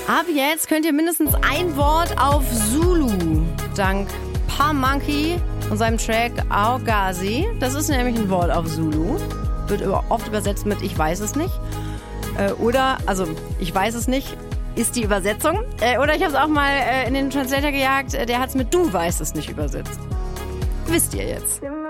Ab jetzt könnt ihr mindestens ein Wort auf Zulu dank Monkey und seinem Track Aogazi. Das ist nämlich ein Wort auf Zulu. Wird oft übersetzt mit ich weiß es nicht. Ich weiß es nicht, ist die Übersetzung. Oder ich habe es auch mal in den Translator gejagt, der hat es mit du weißt es nicht übersetzt. Wisst ihr jetzt.